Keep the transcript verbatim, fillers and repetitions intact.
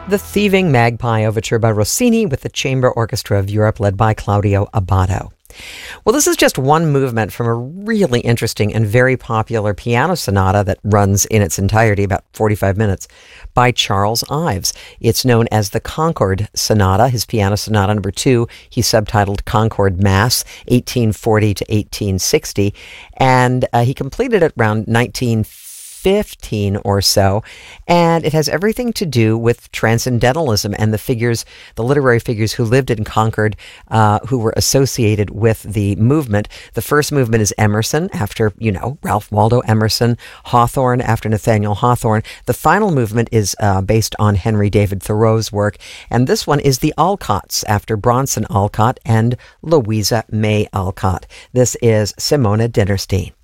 The Thieving Magpie Overture by Rossini with the Chamber Orchestra of Europe led by Claudio Abbado. Well, this is just one movement from a really interesting and very popular piano sonata that runs in its entirety, about forty-five minutes, by Charles Ives. It's known as the Concord Sonata, his piano sonata number two. He subtitled Concord Mass, eighteen forty to eighteen sixty, and uh, he completed it around nineteen fifteen or so, and it has everything to do with transcendentalism and the figures, the literary figures who lived in Concord, uh, who were associated with the movement. The first movement is Emerson, after, you know, Ralph Waldo Emerson, Hawthorne, after Nathaniel Hawthorne. The final movement is uh, based on Henry David Thoreau's work, and this one is the Alcotts, after Bronson Alcott and Louisa May Alcott. This is Simona Dinnerstein.